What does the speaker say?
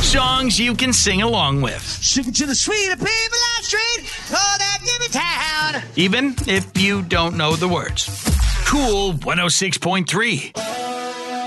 songs you can sing along with. Shake it to the sweet of Paper Life Street, oh, that give me town. Even if you don't know the words. Cool 106.3.